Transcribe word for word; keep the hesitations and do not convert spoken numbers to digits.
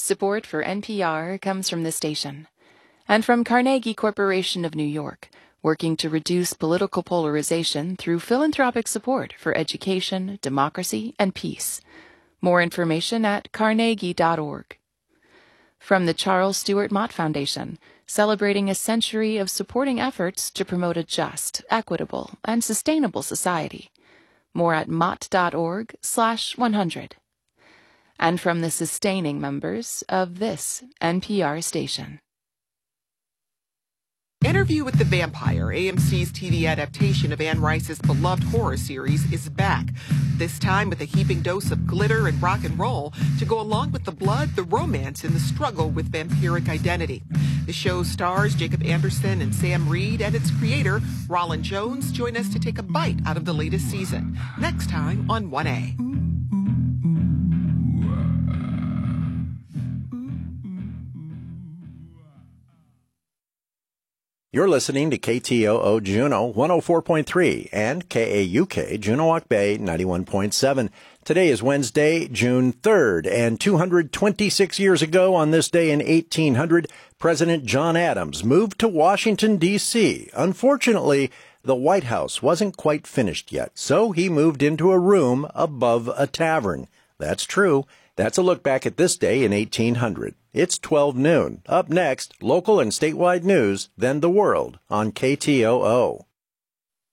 Support for N P R comes from the station and from Carnegie Corporation of New York, working to reduce political polarization through philanthropic support for education, democracy, and peace. More information at carnegie dot org. From the Charles Stewart Mott Foundation, celebrating a century of supporting efforts to promote a just, equitable, and sustainable society. More at mott.org slash 100. And from the sustaining members of this N P R station. Interview with the Vampire, A M C's T V adaptation of Anne Rice's beloved horror series, is back. This time with a heaping dose of glitter and rock and roll to go along with the blood, the romance, and the struggle with vampiric identity. The show stars Jacob Anderson and Sam Reed, and its creator, Roland Jones, join us to take a bite out of the latest season. Next time on one A. You're listening to K T O O Juneau one oh four point three and K A U K Juneau Bay ninety-one point seven. Today is Wednesday, June third, and two hundred twenty-six years ago on this day in eighteen hundred, President John Adams moved to Washington, D C Unfortunately, the White House wasn't quite finished yet, so he moved into a room above a tavern. That's true. That's a look back at this day in eighteen hundred. It's twelve noon. Up next, local and statewide news, then the world on K T O O.